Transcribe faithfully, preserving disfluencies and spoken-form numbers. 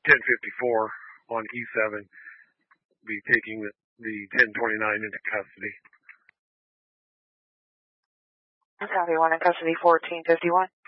ten fifty-four on E seven be taking the, the ten twenty-nine into custody. Copy, one in custody, fourteen fifty-one.